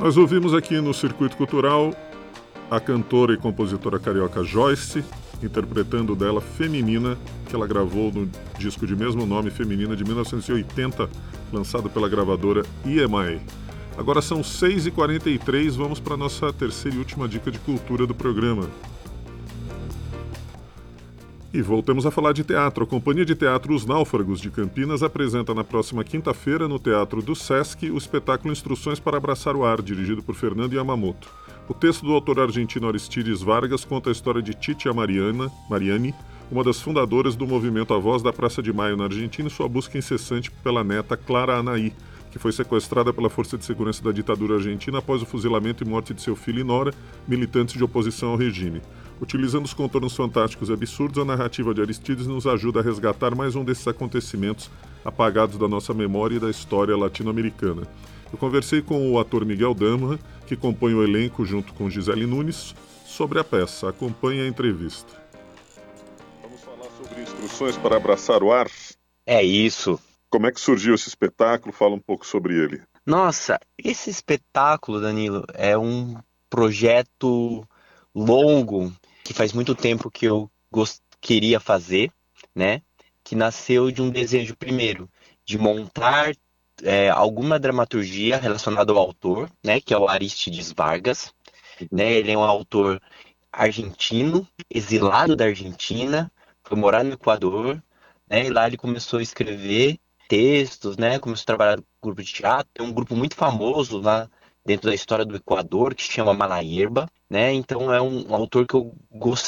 Nós ouvimos aqui no Circuito Cultural a cantora e compositora carioca Joyce, interpretando dela Feminina, que ela gravou no disco de mesmo nome, Feminina, de 1980, lançado pela gravadora EMI. Agora são 6h43, vamos para a nossa terceira e última dica de cultura do programa. E voltamos a falar de teatro. A Companhia de Teatro Os Náufragos de Campinas apresenta na próxima quinta-feira, no Teatro do Sesc, o espetáculo Instruções para Abraçar o Ar, dirigido por Fernando Yamamoto. O texto do autor argentino Aristides Vargas conta a história de Titia Mariani, uma das fundadoras do movimento A Voz da Praça de Maio na Argentina, e sua busca incessante pela neta Clara Anaí, que foi sequestrada pela Força de Segurança da ditadura argentina após o fuzilamento e morte de seu filho e nora, militantes de oposição ao regime. Utilizando os contornos fantásticos e absurdos, a narrativa de Aristides nos ajuda a resgatar mais um desses acontecimentos apagados da nossa memória e da história latino-americana. Eu conversei com o ator Miguel Damra, que compõe o elenco junto com Gisele Nunes, sobre a peça. Acompanhe a entrevista. Vamos falar sobre Instruções para Abraçar o Ar? É isso. Como é que surgiu esse espetáculo? Fala um pouco sobre ele. Nossa, esse espetáculo, Danilo, é um projeto longo que faz muito tempo que eu queria fazer, né? Que nasceu de um desejo, primeiro, de montar alguma dramaturgia relacionada ao autor, né? Que é o Aristides Vargas, né? Ele é um autor argentino, exilado da Argentina, foi morar no Equador, né? E lá ele começou a escrever textos, né? Começou a trabalhar no grupo de teatro. Tem um grupo muito famoso lá dentro da história do Equador que se chama Malaierba, né? Então é um autor que eu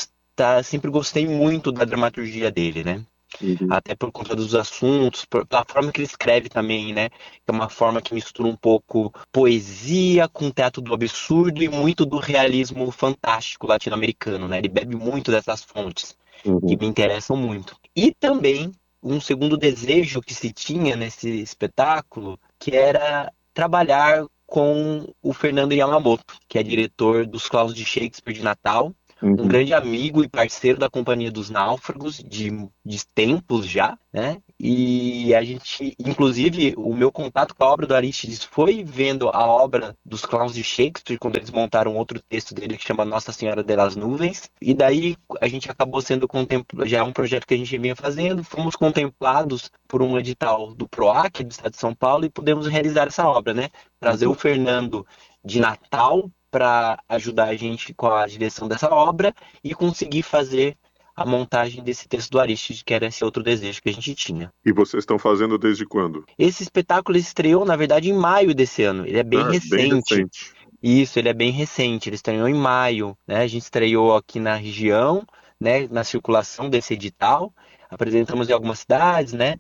sempre gostei muito da dramaturgia dele, né? Até por conta dos assuntos, pela forma que ele escreve também, né? Que é uma forma que mistura um pouco poesia com teatro do absurdo e muito do realismo fantástico latino-americano, né? Ele bebe muito dessas fontes que me interessam muito. E também um segundo desejo que se tinha nesse espetáculo, que era trabalhar com o Fernando Yamamoto, que é diretor dos Clausos de Shakespeare de Natal, um grande amigo e parceiro da Companhia dos Náufragos de tempos já, né? E a gente, inclusive, o meu contato com a obra do Aristides foi vendo a obra dos Clowns de Shakespeare, quando eles montaram outro texto dele que chama Nossa Senhora das Nuvens. E daí a gente acabou sendo contemplado, já é um projeto que a gente vinha fazendo, fomos contemplados por um edital do PROAC, do Estado de São Paulo, e pudemos realizar essa obra, né? Trazer o Fernando de Natal para ajudar a gente com a direção dessa obra e conseguir fazer a montagem desse texto do Aristides, que era esse outro desejo que a gente tinha. E vocês estão fazendo desde quando? Esse espetáculo estreou, na verdade, em maio desse ano. Ele é bem Bem recente. recente. Isso, ele é bem recente. Ele estreou em maio, né? A gente estreou aqui na região, né? Na circulação desse edital. Apresentamos em algumas cidades, né?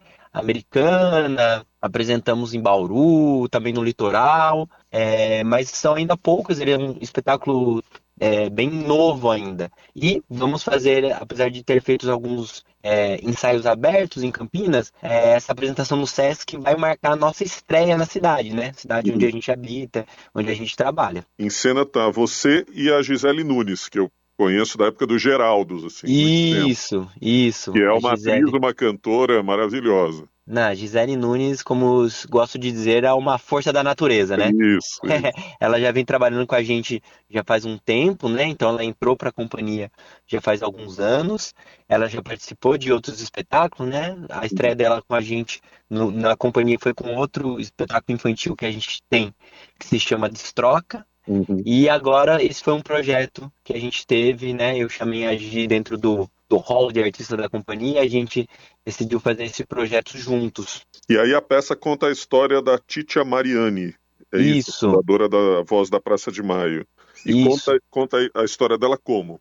Americana, apresentamos em Bauru, também no litoral, mas são ainda poucos. Ele é um espetáculo bem novo ainda. E vamos fazer, apesar de ter feito alguns ensaios abertos em Campinas, essa apresentação no Sesc vai marcar a nossa estreia na cidade, né? Cidade onde a gente habita, onde a gente trabalha. Em cena tá você e a Gisele Nunes, que eu conheço da época do Geraldos, assim, muito tempo. Isso. Que é A uma atriz, Gisele. uma cantora maravilhosa. Gisele Nunes, como gosto de dizer, é uma força da natureza, né? Isso. Ela já vem trabalhando com a gente já faz um tempo, né? Então ela entrou para a companhia já faz alguns anos. Ela já participou de outros espetáculos, né? A estreia dela com a gente na companhia foi com outro espetáculo infantil que a gente tem, que se chama Destroca. Uhum. E agora esse foi um projeto que a gente teve, né? Eu chamei a Gi dentro do hall de artista da companhia, a gente decidiu fazer esse projeto juntos. E aí a peça conta a história da Titia Mariani, é isso, Isso, fundadora da Voz da Praça de Maio. E isso. conta a história dela como?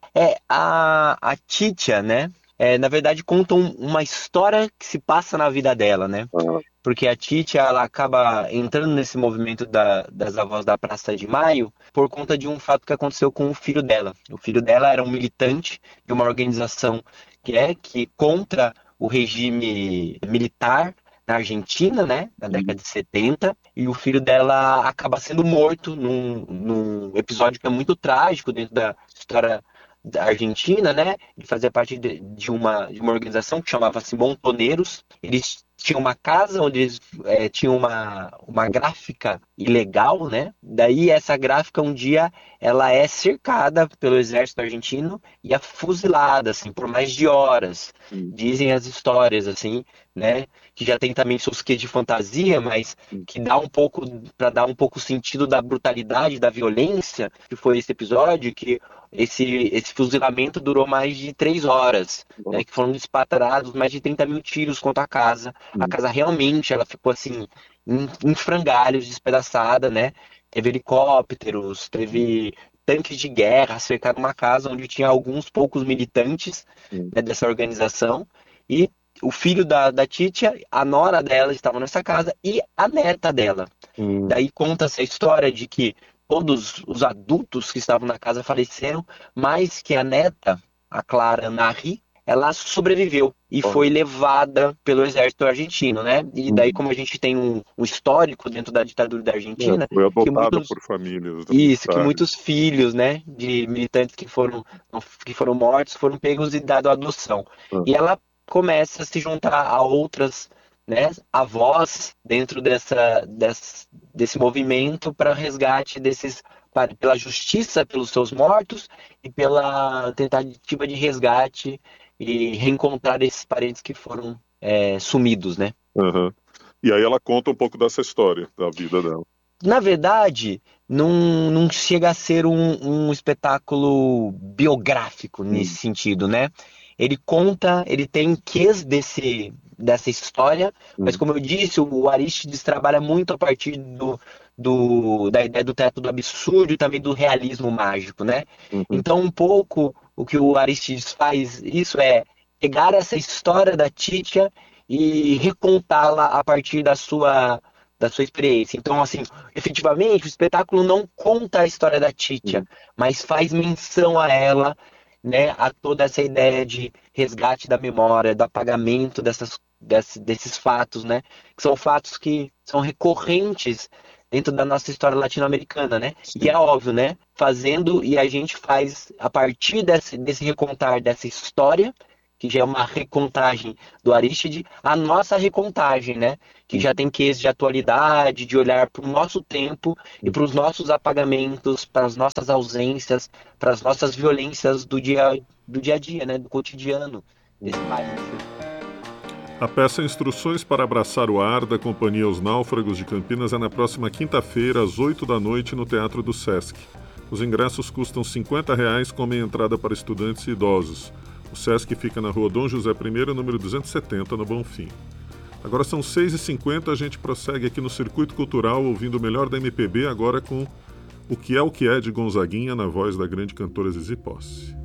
A Titia, né? Na verdade, conta uma história que se passa na vida dela, né? Ah, Porque a Titia, ela acaba entrando nesse movimento das avós da Praça de Maio por conta de um fato que aconteceu com o filho dela. O filho dela era um militante de uma organização que contra o regime militar na Argentina, né, na década de 70, e o filho dela acaba sendo morto num episódio que é muito trágico dentro da história da Argentina, né, de fazer parte de uma organização que chamava-se Montoneiros. Eles tinha uma casa onde eles tinham uma gráfica ilegal, né? Daí essa gráfica um dia ela é cercada pelo exército argentino e é fuzilada assim por mais de horas. Hum, Dizem as histórias assim, né? Que já tem também seus quês de fantasia, mas hum. que dá um pouco para dar um pouco o sentido da brutalidade, da violência que foi esse episódio, que esse fuzilamento durou mais de 3 horas, né? Que Nossa. foram disparados mais de 30 mil tiros contra a casa. A Hum, casa realmente ela ficou assim em frangalhos, despedaçada, né? Teve helicópteros, hum, teve tanques de guerra, cercaram uma casa onde tinha alguns poucos militantes, hum, né, dessa organização e o filho da Titia, a nora dela estavam nessa casa e a neta dela. hum. Daí conta essa história de que todos os adultos que estavam na casa faleceram, mas que a neta, a Clara Narri, ela sobreviveu e foi Olha. levada pelo exército argentino, né? E daí, Hum. como a gente tem um histórico dentro da ditadura da Argentina, Foi que adotada muitos, por famílias isso, que militares. muitos filhos, né, de militantes que foram mortos foram pegos e dados à adoção. Ah, E ela começa a se juntar a outras, né, avós dentro desse movimento para resgate pela justiça pelos seus mortos e pela tentativa de resgate e reencontrar esses parentes que foram sumidos, né? aham. E aí ela conta um pouco dessa história, da vida dela. Na verdade, não chega a ser um espetáculo biográfico nesse Hum, sentido, né? Ele conta, ele tem quês dessa história, mas hum, como eu disse, o Arístides trabalha muito a partir da ideia do teto do absurdo e também do realismo mágico, né? uhum, Então, um pouco o que o Arístides faz, isso é pegar essa história da Titia e recontá-la a partir da sua experiência. Então, assim, efetivamente, o espetáculo não conta a história da Titia, hum, mas faz menção a ela, né, a toda essa ideia de resgate da memória, do apagamento desses fatos, né, que são fatos que são recorrentes dentro da nossa história latino-americana, né? E é sim. óbvio, né? Fazendo e a gente faz a partir desse recontar dessa história, que já é uma recontagem do Aristide, a nossa recontagem, né? Que já Uhum, tem quês de atualidade, de olhar para o nosso tempo e uhum. para os nossos apagamentos, para as nossas ausências, para as nossas violências do dia a dia, né? Do cotidiano desse país, né? A peça Instruções para Abraçar o Ar, da Companhia Os Náufragos de Campinas, é na próxima quinta-feira, às 8 da noite, no Teatro do Sesc. Os ingressos custam R$ 50 com meia entrada para estudantes e idosos. O Sesc fica na rua Dom José I, número 270, no Bonfim. Agora são 6h50, a gente prossegue aqui no Circuito Cultural, ouvindo o melhor da MPB, agora com O Que é de Gonzaguinha, na voz da grande cantora Zizi Posse.